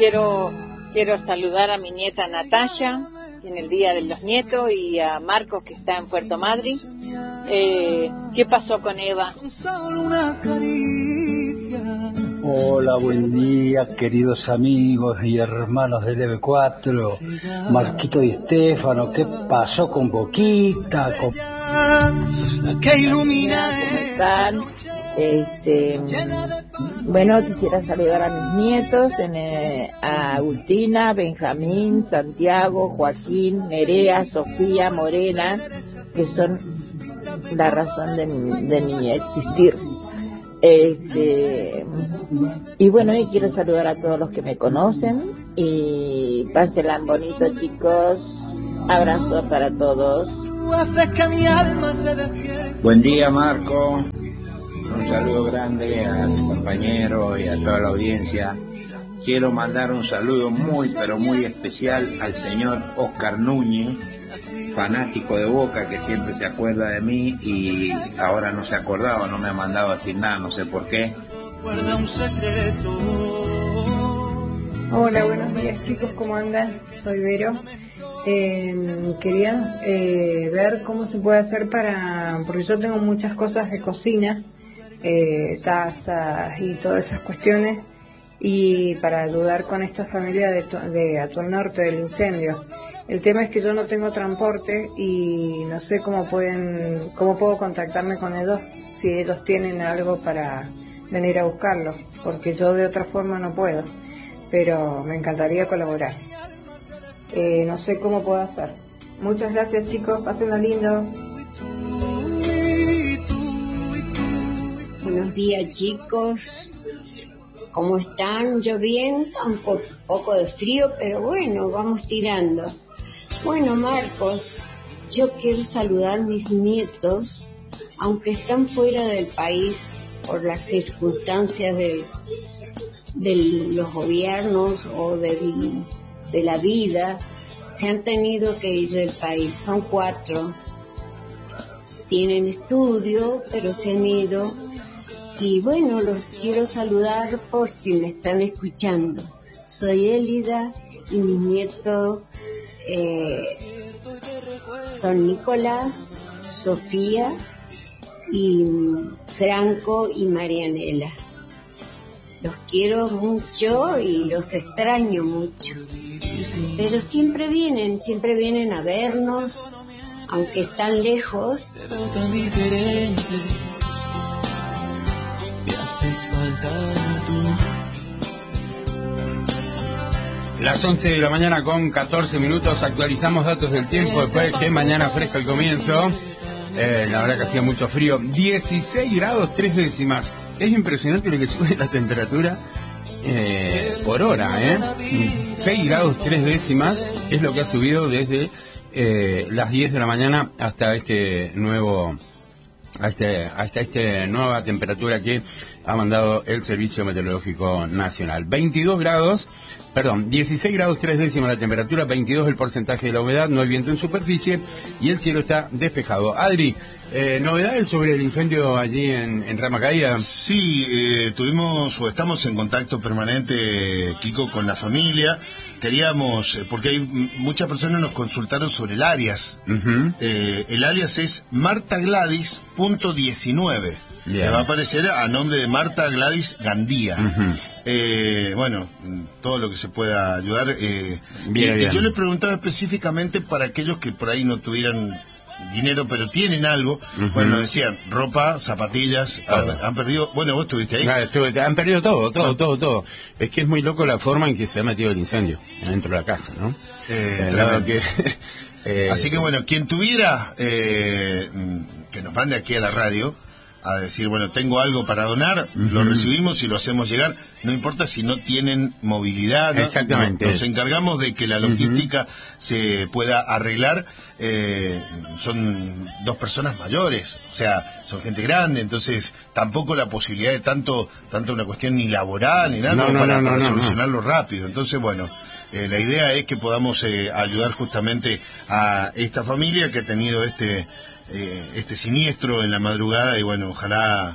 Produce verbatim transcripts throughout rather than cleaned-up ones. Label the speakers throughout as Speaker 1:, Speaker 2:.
Speaker 1: quiero quiero saludar a mi nieta Natalia en el Día de los Nietos y a Marcos que está en Puerto Madryn. Eh, ¿Qué pasó con Eva?
Speaker 2: Hola, buen día, queridos amigos y hermanos del E V cuatro, Marquito y Estefano. ¿Qué pasó con Boquita? Con...
Speaker 3: que ilumina.
Speaker 4: ¿Cómo están? Este, bueno, quisiera saludar a mis nietos, en, eh, a Agustina, Benjamín, Santiago, Joaquín, Nerea, Sofía, Morena, que son la razón de mi, de mi existir. Este, y bueno, y quiero saludar a todos los que me conocen y pásenla bonito, chicos. Abrazos para todos.
Speaker 5: Buen día, Marco. Un saludo grande a tu compañero y a toda la audiencia. Quiero mandar un saludo muy, pero muy especial al señor Oscar Núñez, fanático de Boca, que siempre se acuerda de mí y ahora no se ha acordado, no me ha mandado a decir nada, no sé por qué.
Speaker 6: Hola, buenos días, chicos, ¿cómo andan? Soy Vero. Eh, quería eh, ver cómo se puede hacer para, porque yo tengo muchas cosas de cocina, eh, tazas y todas esas cuestiones, y para ayudar con esta familia de, de Atuel Norte del incendio. El tema es que yo no tengo transporte y no sé cómo pueden, cómo puedo contactarme con ellos, si ellos tienen algo para venir a buscarlo, porque yo de otra forma no puedo, pero me encantaría colaborar. Eh, no sé cómo puedo hacer. Muchas gracias, chicos, pásenlo lindo.
Speaker 7: Buenos días, chicos. ¿Cómo están? Yo bien, un po- poco de frío, pero bueno, vamos tirando. Bueno, Marcos, yo quiero saludar a mis nietos, aunque están fuera del país por las circunstancias de, de los gobiernos o del, de la vida, se han tenido que ir del país. Son cuatro. Tienen estudio, pero se han ido. Y bueno, los quiero saludar por si me están escuchando. Soy Élida y mis nietos eh, son Nicolás, Sofía y Franco y Marianela. Los quiero mucho y los extraño mucho. Pero siempre vienen, siempre vienen a vernos, aunque están lejos.
Speaker 8: Las once de la mañana con catorce minutos, actualizamos datos del tiempo después que mañana fresca el comienzo. Eh, la verdad que hacía mucho frío. dieciséis grados tres décimas. Es impresionante lo que sube la temperatura eh, por hora, ¿eh? seis grados tres décimas es lo que ha subido desde eh, las diez de la mañana hasta este nuevo... Hasta, hasta esta nueva temperatura que ha mandado el Servicio Meteorológico Nacional. veintidós grados, perdón, dieciséis grados tres décimas la temperatura, veintidós el porcentaje de la humedad, no hay viento en superficie y el cielo está despejado. Adri, eh, ¿novedades sobre el incendio allí en, en Rama Caída?
Speaker 9: Sí, eh, tuvimos o estamos en contacto permanente, Kiko, con la familia. Queríamos, porque hay muchas personas nos consultaron sobre el alias. Uh-huh. Eh, el alias es Marta Gladys punto diecinueve. Le va a aparecer a nombre de Marta Gladys Gandía. Uh-huh. Eh, bueno, todo lo que se pueda ayudar. Eh, bien, y, bien. Y yo le preguntaba específicamente para aquellos que por ahí no tuvieran dinero, pero tienen algo. Uh-huh. Bueno, decían ropa, zapatillas, han, han perdido. Bueno, vos estuviste ahí.
Speaker 8: Claro, estuve, han perdido todo, todo, todo, todo. Es que es muy loco la forma en que se ha metido el incendio dentro de la casa, ¿no?
Speaker 9: Eh,
Speaker 8: eh, que,
Speaker 9: eh, Así que bueno, quien tuviera eh, que nos mande aquí a la radio a decir, bueno, tengo algo para donar, uh-huh. Lo recibimos y lo hacemos llegar, no importa si no tienen movilidad.
Speaker 8: Exactamente.
Speaker 9: Nos, nos encargamos de que la logística uh-huh. se pueda arreglar. Eh, son dos personas mayores, o sea, son gente grande, entonces tampoco la posibilidad de tanto, tanto una cuestión ni laboral ni nada,
Speaker 8: no,
Speaker 9: como
Speaker 8: no,
Speaker 9: para,
Speaker 8: no, no,
Speaker 9: para
Speaker 8: no,
Speaker 9: solucionarlo
Speaker 8: no.
Speaker 9: rápido. Entonces, bueno, eh, la idea es que podamos eh, ayudar justamente a esta familia que ha tenido este... Eh, este siniestro en la madrugada y bueno, ojalá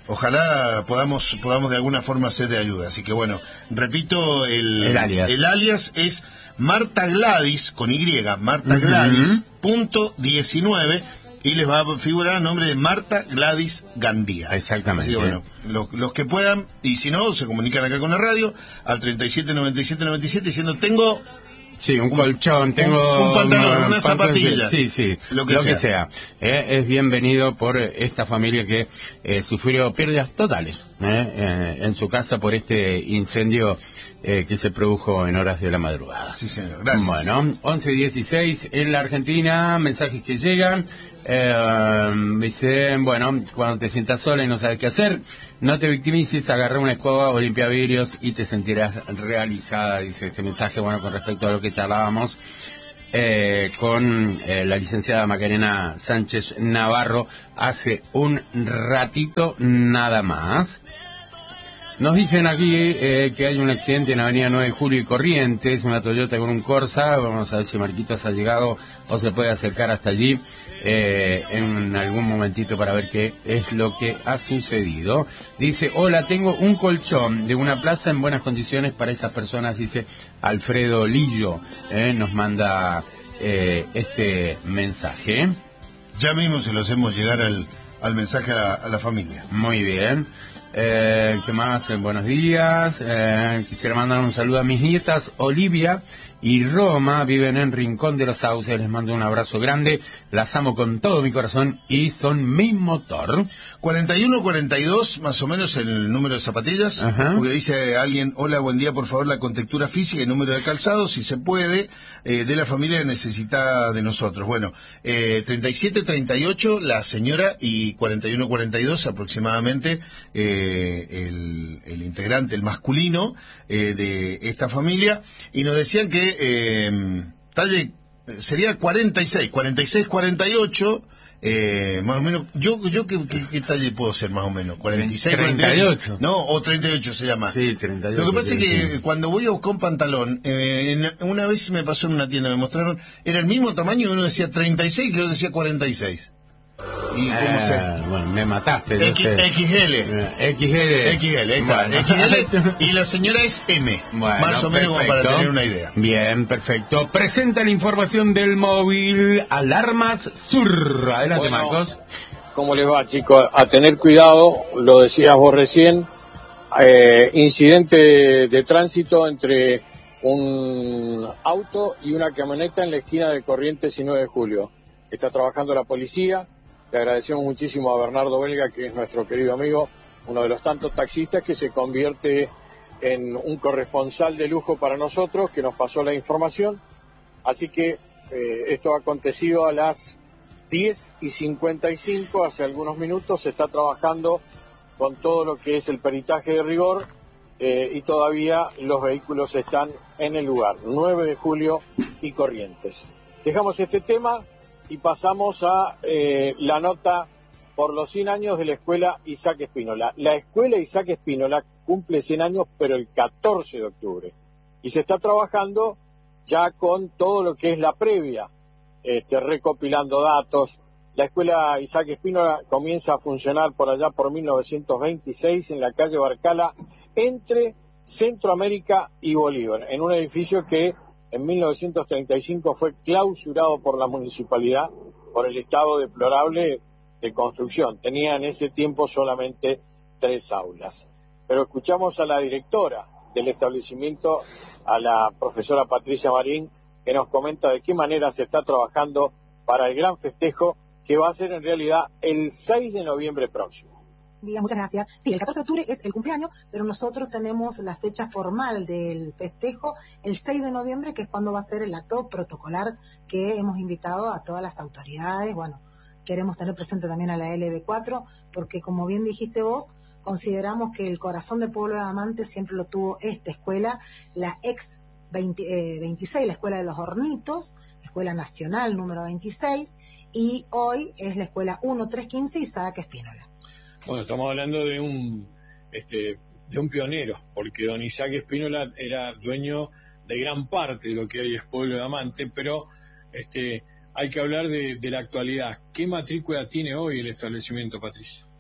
Speaker 9: Ojalá podamos podamos de alguna forma ser de ayuda. Así que bueno, repito, el,
Speaker 8: el alias.
Speaker 9: El alias es Marta Gladys, con Y, Marta uh-huh. Gladys, punto diecinueve, y les va a figurar el nombre de Marta Gladys Gandía.
Speaker 8: Exactamente.
Speaker 9: Así que bueno, los, los que puedan, y si no, se comunican acá con la radio, al treinta y siete noventa y siete noventa y siete, diciendo, tengo...
Speaker 8: Sí, un colchón, tengo
Speaker 9: un, un pantalón, una, una zapatilla.
Speaker 8: Sí, sí,
Speaker 9: lo que
Speaker 8: lo
Speaker 9: sea.
Speaker 8: Que sea. Eh, es bienvenido por esta familia que eh, sufrió pérdidas totales eh, eh, en su casa por este incendio eh, que se produjo en horas de la madrugada.
Speaker 9: Sí, señor, gracias.
Speaker 8: Bueno, once dieciséis en la Argentina, mensajes que llegan. Eh, dicen, bueno, cuando te sientas sola y no sabes qué hacer, no te victimices, agarra una escoba o limpia vidrios y te sentirás realizada, dice este mensaje. Bueno, con respecto a lo que charlábamos eh, con eh, la licenciada Macarena Sánchez Navarro hace un ratito nada más. Nos dicen aquí eh, que hay un accidente en Avenida nueve de Julio y Corrientes, una Toyota con un Corsa. Vamos a ver si Marquitos ha llegado o se puede acercar hasta allí eh, en algún momentito para ver qué es lo que ha sucedido. Dice, hola, tengo un colchón de una plaza en buenas condiciones para esas personas, dice Alfredo Lillo. Eh, nos manda eh, este mensaje.
Speaker 9: Ya mismo se lo hacemos llegar al, al mensaje a la, a la familia.
Speaker 8: Muy bien. Eh, ¿Qué más? Eh, buenos días. Eh, quisiera mandar un saludo a mis nietas Olivia y Roma, viven en Rincón de los Sauces. Les mando un abrazo grande, las amo con todo mi corazón y son mi motor.
Speaker 9: cuarenta y uno cuarenta y dos, más o menos el número de zapatillas. Ajá. Porque dice alguien, hola, buen día, por favor, la contextura física y número de calzado, si se puede, eh, de la familia necesita de nosotros. Bueno, eh, treinta y siete treinta y ocho la señora y cuarenta y uno cuarenta y dos aproximadamente eh, el, el integrante, el masculino eh, de esta familia, y nos decían que eh, talle sería cuarenta y seis, cuarenta y seis, cuarenta y ocho, eh, más o menos. Yo, yo ¿qué, qué, qué talle puedo ser más o menos? cuarenta y seis,
Speaker 8: treinta y ocho.
Speaker 9: cuarenta y ocho. No, o treinta y ocho se llama.
Speaker 8: Sí, treinta y ocho.
Speaker 9: Lo que pasa es que
Speaker 8: sí.
Speaker 9: Cuando voy a buscar un pantalón, eh, en, una vez me pasó en una tienda, me mostraron, era el mismo tamaño, uno decía treinta y seis y otro decía cuarenta y seis. ¿Y cómo
Speaker 8: eh,
Speaker 9: se...?
Speaker 8: Bueno, me mataste.
Speaker 9: X, X L.
Speaker 8: Eh, X L.
Speaker 9: X L, ahí está.
Speaker 8: Bueno.
Speaker 9: X L y la señora es M.
Speaker 8: Bueno,
Speaker 9: más o menos como para tener una idea.
Speaker 8: Bien, perfecto. Presenta la información del móvil Alarmas Sur. Adelante, bueno, Marcos.
Speaker 10: ¿Cómo les va, chicos? A tener cuidado, lo decías vos recién, eh, incidente de, de tránsito entre un auto y una camioneta en la esquina de Corrientes y nueve de Julio. Está trabajando la policía. Le agradecemos muchísimo a Bernardo Belga, que es nuestro querido amigo, uno de los tantos taxistas que se convierte en un corresponsal de lujo para nosotros, que nos pasó la información. Así que eh, esto ha acontecido a las diez y cincuenta y cinco, hace algunos minutos. Se está trabajando con todo lo que es el peritaje de rigor eh, y todavía los vehículos están en el lugar, nueve de Julio y Corrientes. Dejamos este tema y pasamos a eh, la nota por los cien años de la Escuela Isaac Espínola. La Escuela Isaac Espínola cumple cien años, pero el catorce de octubre. Y se está trabajando ya con todo lo que es la previa, este, recopilando datos. La Escuela Isaac Espínola comienza a funcionar por allá por mil novecientos veintiséis en la calle Barcala, entre Centroamérica y Bolívar, en un edificio que en mil novecientos treinta y cinco fue clausurado por la municipalidad por el estado deplorable de construcción. Tenía en ese tiempo solamente tres aulas. Pero escuchamos a la directora del establecimiento, a la profesora Patricia Marín, que nos comenta de qué manera se está trabajando para el gran festejo que va a ser en realidad el seis de noviembre próximo.
Speaker 11: Días, muchas gracias. Sí, el catorce de octubre es el cumpleaños, pero nosotros tenemos la fecha formal del festejo el seis de noviembre, que es cuando va a ser el acto protocolar que hemos invitado a todas las autoridades. Bueno, queremos tener presente también a la L B cuatro, porque como bien dijiste vos, consideramos que el corazón del pueblo de Amante siempre lo tuvo esta escuela, la ex veinte, eh, veintiséis, la Escuela de los Hornitos, Escuela Nacional número veintiséis, y hoy es la Escuela uno tres quince Isaac Espínola.
Speaker 10: Bueno, estamos hablando de un este de un pionero, porque don Isaac Espínola era dueño de gran parte de lo que hoy es pueblo de Amante, pero este hay que hablar de, de la actualidad. ¿Qué matrícula tiene hoy el establecimiento, Patricia?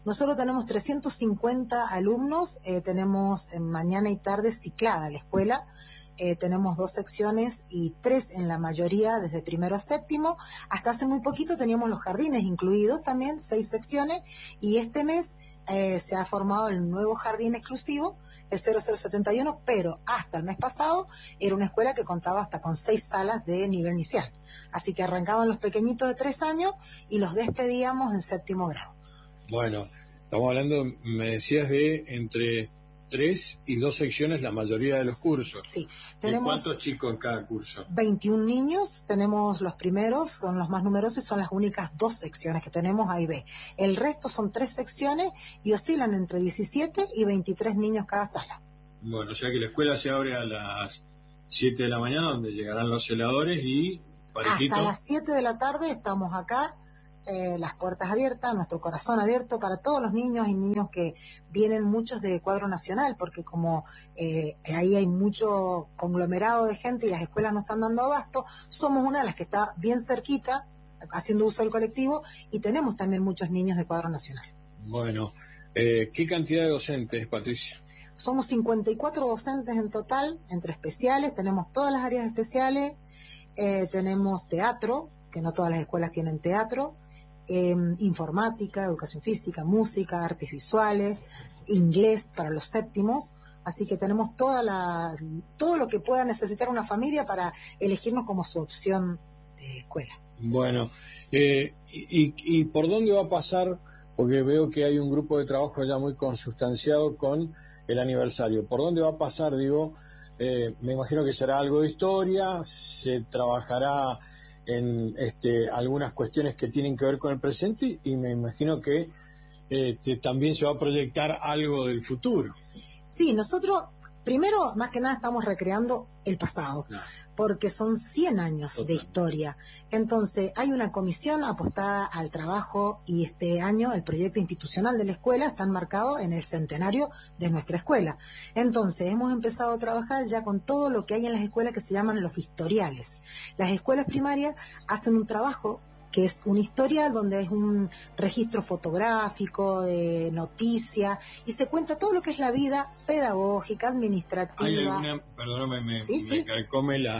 Speaker 11: Nosotros tenemos trescientos cincuenta alumnos, eh, tenemos eh, mañana y tarde ciclada la escuela. Eh, tenemos dos secciones y tres en la mayoría desde primero a séptimo. Hasta hace muy poquito teníamos los jardines incluidos también, seis secciones, y este mes eh, se ha formado el nuevo jardín exclusivo, el cero cero setenta y uno, pero hasta el mes pasado era una escuela que contaba hasta con seis salas de nivel inicial. Así que arrancaban los pequeñitos de tres años y los despedíamos en séptimo grado.
Speaker 10: Bueno, estamos hablando, me decías, de entre tres y dos secciones la mayoría de los cursos.
Speaker 11: Sí, tenemos.
Speaker 10: ¿Y cuántos chicos en cada curso?
Speaker 11: veintiún niños, tenemos los primeros, son los más numerosos y son las únicas dos secciones que tenemos A y B. El resto son tres secciones y oscilan entre diecisiete y veintitrés niños cada sala.
Speaker 10: Bueno, o sea que la escuela se abre a las siete de la mañana, donde llegarán los celadores y parejito.
Speaker 11: Hasta las siete de la tarde estamos acá. Eh, las puertas abiertas, nuestro corazón abierto para todos los niños y niños que vienen muchos de cuadro nacional, porque como eh, ahí hay mucho conglomerado de gente y las escuelas no están dando abasto, somos una de las que está bien cerquita, haciendo uso del colectivo, y tenemos también muchos niños de cuadro nacional.
Speaker 10: Bueno, eh, ¿qué cantidad de docentes, Patricia?
Speaker 11: Somos cincuenta y cuatro docentes en total, entre especiales, tenemos todas las áreas especiales, eh, tenemos teatro, que no todas las escuelas tienen teatro, Eh, informática, educación física, música, artes visuales, inglés para los séptimos, así que tenemos toda la, todo lo que pueda necesitar una familia para elegirnos como su opción de escuela.
Speaker 10: Bueno, eh, y, y por dónde va a pasar, porque veo que hay un grupo de trabajo ya muy consustanciado con el aniversario, ¿por dónde va a pasar? Digo, eh, me imagino que será algo de historia, se trabajará en este, algunas cuestiones que tienen que ver con el presente y me imagino que este, también se va a proyectar algo del futuro.
Speaker 11: Sí, nosotros primero, más que nada, estamos recreando el pasado, no. porque son cien años Total. de historia. Entonces, hay una comisión apostada al trabajo y este año el proyecto institucional de la escuela está enmarcado en el centenario de nuestra escuela. Entonces, hemos empezado a trabajar ya con todo lo que hay en las escuelas que se llaman los historiales. Las escuelas primarias hacen un trabajo que es un historial donde es un registro fotográfico de noticias y se cuenta todo lo que es la vida pedagógica, administrativa.
Speaker 10: ¿Hay alguna, perdóname, me,
Speaker 11: ¿Sí,
Speaker 10: me
Speaker 11: sí?
Speaker 10: calcome la,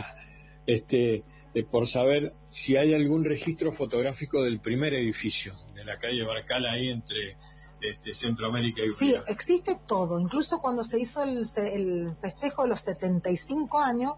Speaker 10: este, eh, por saber si hay algún registro fotográfico del primer edificio de la calle Barcal ahí entre este, Centroamérica y
Speaker 11: Sí,
Speaker 10: Uruguay?
Speaker 11: existe todo, incluso cuando se hizo el, el festejo de los setenta y cinco años,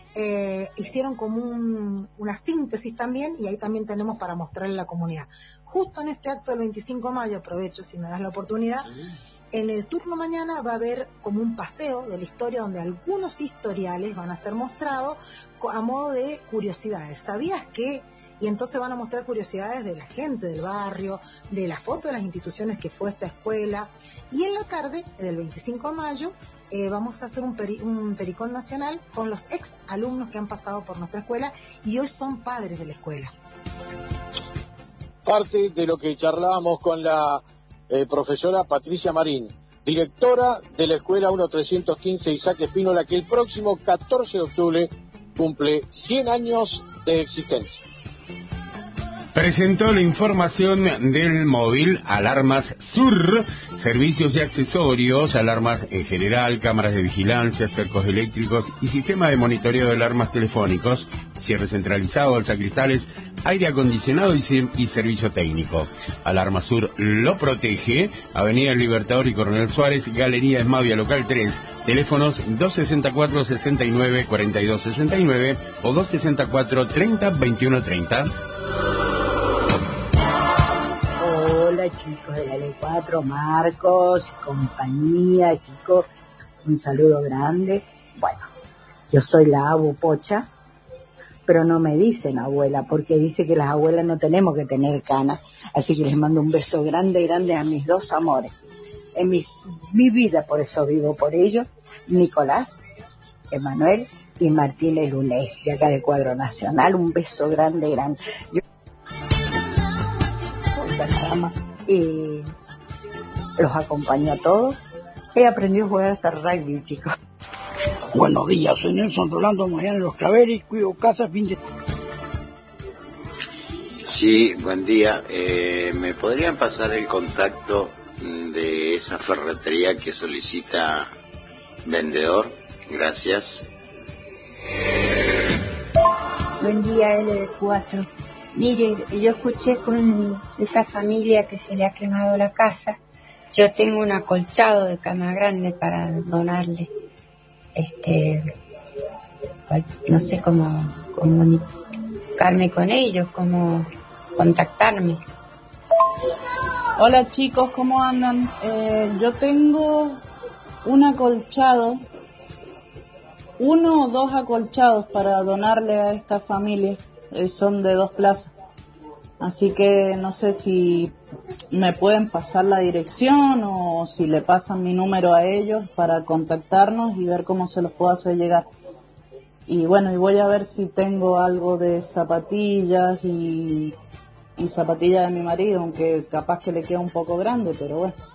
Speaker 11: Eh, hicieron como un, una síntesis también y ahí también tenemos para mostrarle a la comunidad. Justo en este acto del veinticinco de mayo, aprovecho si me das la oportunidad, sí. En el turno mañana va a haber como un paseo de la historia donde algunos historiales van a ser mostrados a modo de curiosidades. ¿Sabías que? Y entonces van a mostrar curiosidades de la gente del barrio, de la foto de las instituciones que fue esta escuela. Y en la tarde del veinticinco de mayo eh, vamos a hacer un, peri un pericón nacional con los ex alumnos que han pasado por nuestra escuela y hoy son padres de la escuela.
Speaker 10: Parte de lo que charlábamos con la eh, profesora Patricia Marín, directora de la Escuela uno trescientos quince Isaac Espínola, que el próximo catorce de octubre cumple cien años de existencia.
Speaker 8: Presentó la información del móvil Alarmas Sur, servicios y accesorios, alarmas en general, cámaras de vigilancia, cercos eléctricos y sistema de monitoreo de alarmas telefónicos, cierre centralizado, alzacristales, aire acondicionado y, y servicio técnico. Alarmas Sur lo protege. Avenida Libertador y Coronel Suárez, Galería Esmavia Local tres, teléfonos dos sesenta y cuatro, sesenta y nueve, cuarenta y dos sesenta y nueve o dos sesenta y cuatro, treinta, veintiuno treinta.
Speaker 12: Hola chicos de la L cuatro, Marcos y compañía, chicos, un saludo grande. Bueno, yo soy la abu Pocha, pero no me dicen abuela, porque dice que las abuelas no tenemos que tener canas, así que les mando un beso grande, grande a mis dos amores. En mi, mi vida, por eso vivo por ellos, Nicolás, Emanuel y Martínez Lunes, de acá de Cuadro Nacional, un beso grande, grande. Yo nada más y los acompaño a todos. He aprendido a jugar hasta rugby, chicos.
Speaker 13: Buenos días, soy Nelson Rolando, mañana en Los Claveres, cuido casa, fin de...
Speaker 5: Sí, buen día. Eh, ¿Me podrían pasar el contacto de esa ferretería que solicita vendedor? Gracias.
Speaker 14: Buen día, L D cuatro. Mire, yo escuché con esa familia que se le ha quemado la casa. Yo tengo un acolchado de cama grande para donarle. Este, no sé cómo comunicarme con ellos, cómo contactarme.
Speaker 15: Hola chicos, ¿cómo andan? Eh, yo tengo un acolchado, uno o dos acolchados para donarle a esta familia. Eh, son de dos plazas. Así que no sé si me pueden pasar la dirección o si le pasan mi número a ellos para contactarnos y ver cómo se los puedo hacer llegar. Y bueno, y voy a ver si tengo algo de zapatillas y, y zapatillas de mi marido, aunque capaz que le queda un poco grande, pero bueno.